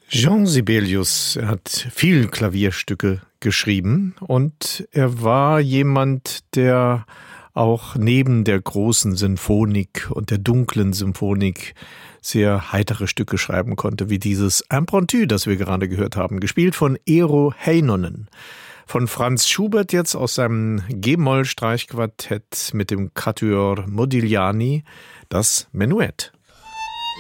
Jean Sibelius, er hat viel Klavierstücke geschrieben und er war jemand, der auch neben der großen Sinfonik und der dunklen Symphonik sehr heitere Stücke schreiben konnte, wie dieses Impromptu, das wir gerade gehört haben, gespielt von Eero Heinonen. Von Franz Schubert jetzt aus seinem G-Moll-Streichquartett mit dem Quatuor Modigliani, das Menuett.